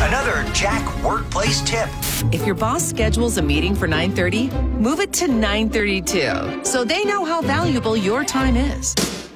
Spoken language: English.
Another Jack workplace tip. If your boss schedules a meeting for 9:30, move it to 9:32 so they know how valuable your time is.